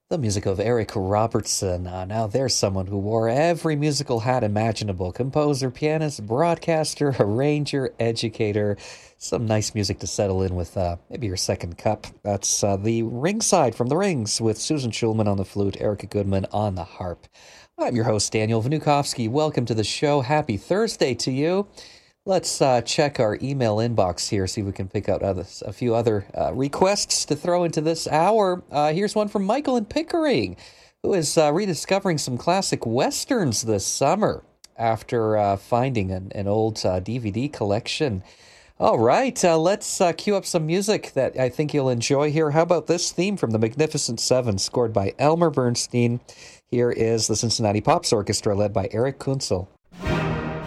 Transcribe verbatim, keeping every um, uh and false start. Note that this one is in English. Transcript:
The music of Eric Robertson. Uh, now, there's someone who wore every musical hat imaginable: composer, pianist, broadcaster, arranger, educator. Some nice music to settle in with uh, maybe your second cup. That's uh, the Ringside from the Rings with Susan Schulman on the flute, Erica Goodman on the harp. I'm your host, Daniel Vnukovsky. Welcome to the show. Happy Thursday to you. Let's uh, check our email inbox here, see if we can pick out other, a few other uh, requests to throw into this hour. Uh, here's one from Michael in Pickering, who is uh, rediscovering some classic westerns this summer after uh, finding an, an old uh, D V D collection. All right, uh, let's uh, cue up some music that I think you'll enjoy here. How about this theme from The Magnificent Seven, scored by Elmer Bernstein? Here is the Cincinnati Pops Orchestra, led by Eric Kunzel.